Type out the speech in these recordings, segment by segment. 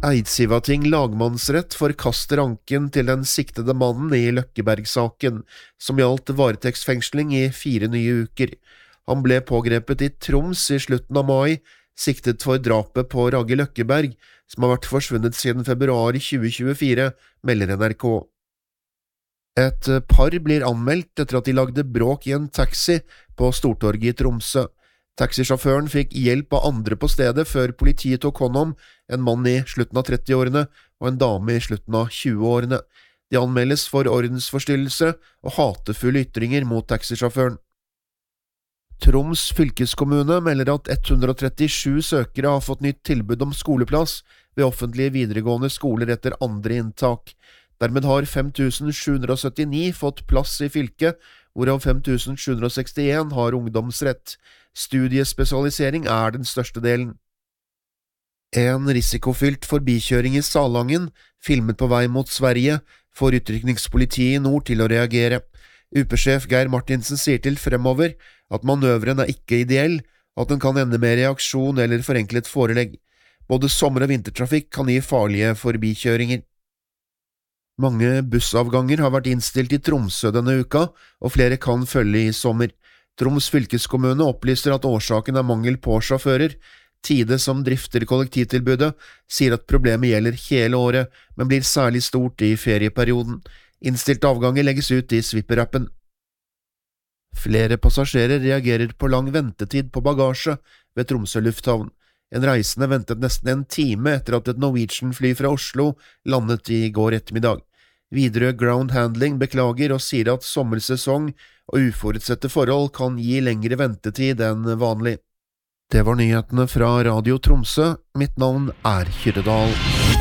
Eidsivating lagmannsrett forkaster anken til den siktede mannen i Løkkeberg-saken, som gjaldt varetektsfengsling i 4 nye uker. Han ble pågrepet i Troms i slutten av mai, siktet for drapet på Ragge Løkkeberg, som har vært forsvunnet siden februar 2024, melder NRK. Et par blir anmeldt etter at de lagde bråk i en taxi på Stortorget i Tromsø. Taxisjåføren fikk hjelp av andre på stedet før politiet tok hånd om en mann i slutten av 30-årene og en dame i slutten av 20-årene. De anmeldes for ordensforstyrrelse og hatefulle ytringer mot taxisjåføren. Troms fylkeskommune melder at 137 søkere har fått nytt tilbud om skoleplass ved offentlige videregående skoler etter andre inntak. Dermed har 5779 fått plass i fylket, hvorav 5761 har ungdomsrett. Studiespesialisering er den største delen. En risikofylt forbikjøring i Salangen, filmet på vei mot Sverige, får utrykningspolitiet i nord til å reagere. UP-sjef Geir Martinsen sier til Fremover at manøvren er ikke ideell, at den kan ende med reaksjon eller forenklet forelegg. Både sommer- og vintertrafikk kan gi farlige forbikjøringer. Mange bussavganger har vært innstilt i Tromsø denne uka, og flere kan følge i sommer. Troms fylkeskommune opplyser at årsaken er mangel på sjåfører. Tide, som drifter kollektivtilbudet, sier at problemet gjelder hele året, men blir særlig stort i ferieperioden. Innstilte avganger legges ut i Swipper-appen. Flere passasjerer reagerer på lang ventetid på bagasje ved Tromsø lufthavn. En reisende ventet nesten en time etter at et Norwegian-fly fra Oslo landet i går ettermiddag. Widerøe Ground Handling beklager og sier at sommersesong og uforutsette forhold kan gi lengre ventetid enn vanlig. Det var nyhetene fra Radio Tromsø. Mitt navn er Hyrdal.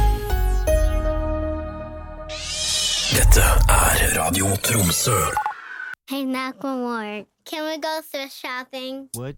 Dette er Radio Tromsø. Hey, Macklemore, can we go thrift shopping? What?